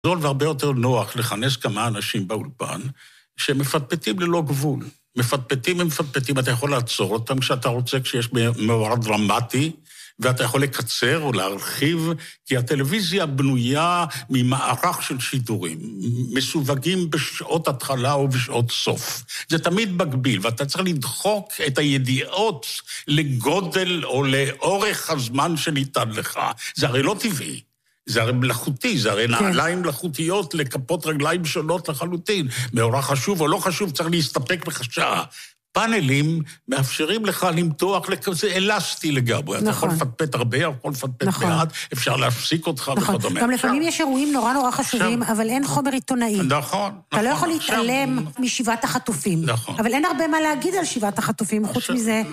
זול והרבה יותר נוח לכנס כמה אנשים באולפן, שמפטפטים ללא גבול. מפטפטים, אתה יכול לעצור אותם כשאתה רוצה, כשיש מאורע דרמטי, ואתה יכול לקצר או להרחיב, כי הטלוויזיה בנויה ממערך של שידורים, מסווגים בשעות התחלה או בשעות סוף. זה תמיד מגביל, ואתה צריך לדחוק את הידיעות לגודל או לאורך הזמן שניתן לך. זה הרי לא טבעי. זה הרי מלאכותי, זה הרי נעליים מלאכותיות לכפות רגליים שונות לחלוטין. מאורע חשוב או לא חשוב, צריך להסתפק בחשעה. פאנלים מאפשרים לך למתוח לכזה אלסטי לגמרי. אתה יכול לפטפט הרבה, יכול לפטפט מעט, אפשר להפסיק אותך וכדומה. גם לפעמים יש אירועים נורא חשובים, אבל אין חומר עיתונאי. נכון. אתה לא יכול להתעלם משבעת החטופים. נכון. אבל אין הרבה מה להגיד על שבעת החטופים, חוץ מזה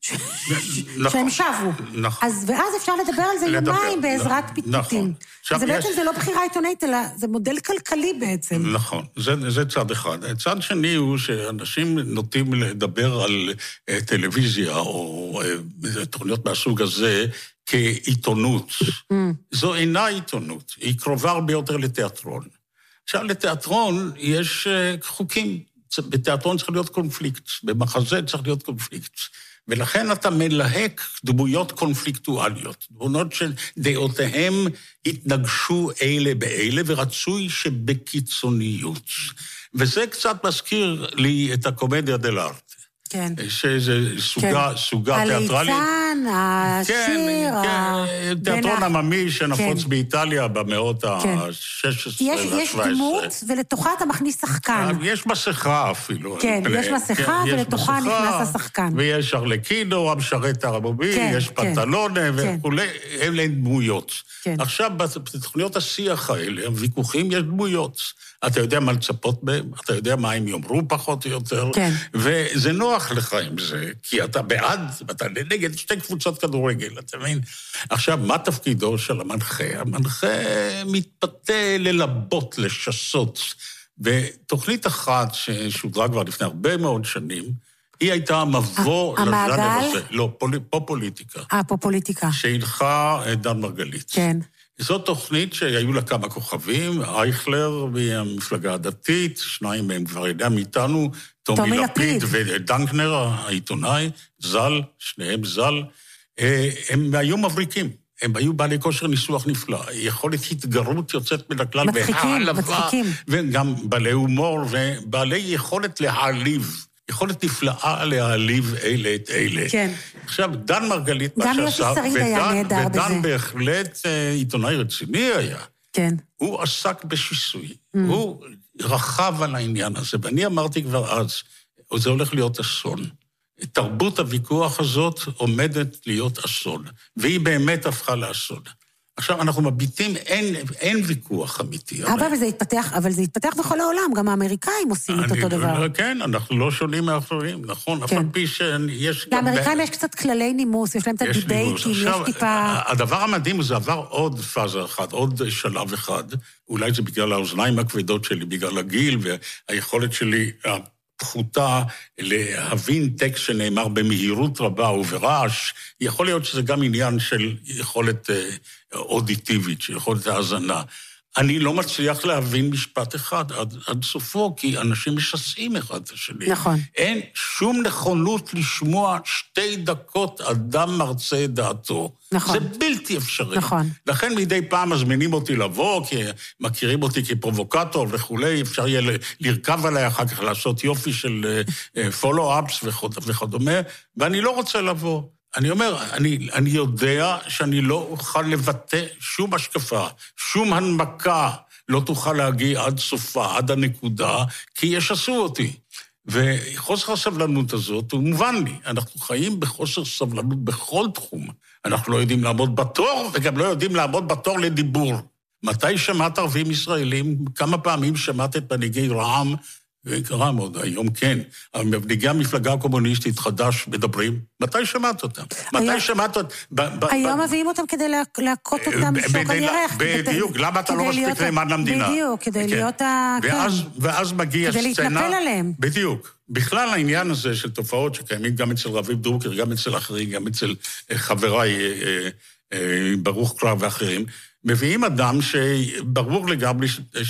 שהם שבו. ואז אפשר לדבר על זה יומיים בעזרת פיתותים. זה בעצם זה לא בחירה עיתונאית, אלא זה מודל כלכלי בעצם. נכון, זה צד אחד. צד שני הוא שאנשים נוטים לדבר על טלוויזיה או תוכניות מהסוג הזה כעיתונות. זו אינה עיתונות, היא קרובה הרבה יותר לתיאטרון. עכשיו, לתיאטרון יש חוקים. בתיאטרון צריך להיות קונפליקט, במחזה צריך להיות קונפליקט. ולכן אתה מלהק דמויות קונפליקטואליות, דמויות שדעותיהם התנגשו אלה באלה, ורצוי שבקיצוניות. וזה קצת מזכיר לי את הקומדיה דלארט. כן. שזה סוגה תיאטרלית. הליצן, השיר, תיאטרון עממי שנפוץ באיטליה במאות ה-16 וה-17. יש דמות, ולתוכה אתה מכניס שחקן. יש מסכה אפילו. כן, יש מסכה, ולתוכה נכנס השחקן. ויש ארלקינו, המשרת הרבובי, יש פנטלונה וכולי, אלה דמויות. עכשיו, בתוכניות השיח האלה, הוויכוחים, יש דמויות. אתה יודע מה לצפות בהם, אתה יודע מה הם יאמרו פחות או יותר, וזה נוח לך עם זה, כי אתה בעד, אתה נגד שתי קבוצות כדורגל, אתה מבין? עכשיו, מה תפקידו של המנחה? המנחה מתפתה ללבות, לשסות, ותוכנית אחת ששודרה כבר לפני הרבה מאוד שנים, היא הייתה מבוא לז'אנר הזה. לא, פה פוליטיקה. פה פוליטיקה. שהנחה דן מרגלית. כן. זו תוכנית שהיו לה כמה כוכבים, אייכלר והמפלגה הדתית, שניים מהם כבר ידעם איתנו, טומי לפיד ודנקנר, העיתונאי, זל, שניהם זל, הם היו מבריקים, הם היו בעלי כושר ניסוח נפלא, יכולת התגרות יוצאת מן הכלל, מצחיקים. וגם בעלי הומור ובעלי יכולת להעליב. יכולת נפלאה להעליב אלה את אלה. כן. עכשיו, דן מרגלית, גם יוסי שריד היה נהדר בזה. ודן בהחלט עיתונאי רציני היה. כן. הוא עסק בשיסוי. הוא רחב על העניין הזה, ואני אמרתי כבר אז, זה הולך להיות אסון. תרבות הוויכוח הזאת עומדת להיות אסון, והיא באמת הפכה לאסון. עכשיו, אנחנו מביטים, אין ויכוח אמיתי. אבל זה התפתח בכל העולם, גם האמריקאים עושים את אותו דבר. כן, אנחנו לא שונים מאחרים, נכון? אף על פי שיש... לאמריקאים יש קצת כללי נימוס, יש להם את הדיבייטים, יש טיפה... הדבר המדהים הוא, זה עבר עוד פאזה אחת, עוד שלב אחד, אולי זה בגלל האוזניים הכבדות שלי, בגלל הגיל, והיכולת שלי... פחותה להבין טקסט שנאמר במהירות רבה וברעש, יכול להיות שזה גם עניין של יכולת אודיטיבית, של יכולת האזנה. אני לא מצליח להבין משפט אחד עד סופו, כי אנשים משסעים אחד את השני. נכון. אין שום נכונות לשמוע 2 דקות אדם מרצה את דעתו. נכון. זה בלתי אפשרי. נכון. לכן מדי פעם מזמינים אותי לבוא, כי מכירים אותי כפרובוקטור וכולי, אפשר יהיה לרכב עליי אחר כך, לעשות יופי של פולו-אפס וכדומה, ואני לא רוצה לבוא. אני אומר, אני יודע שאני לא אוכל לבטא שום השקפה, שום הנמקה לא תוכל להגיע עד סופה, עד הנקודה, כי ישסו אותי. וחוסר הסבלנות הזאת הוא מובן לי. אנחנו חיים בחוסר סבלנות בכל תחום. אנחנו לא יודעים לעמוד בתור, וגם לא יודעים לעמוד בתור לדיבור. מתי שמעת ערבים ישראלים? כמה פעמים שמעת את מנהיגי רע"מ? וקרם עוד היום, כן. מנהיגי המפלגה הקומוניסטית חדש מדברים. מתי שמעת אותם? מתי שמעת אותם? היום מביאים אותם כדי להכות אותם בשוק הירח. בדיוק, למה אתה לא מספיק למען המדינה? בדיוק, כדי להיות ואז מגיע סצנה... כדי להתנפל עליהם. בדיוק. בכלל העניין הזה של תופעות שקיימים גם אצל רביב דרוקר, גם אצל אחרים, גם אצל חבריי ברוך קרב ואחרים, מביאים אדם שברור לגמרי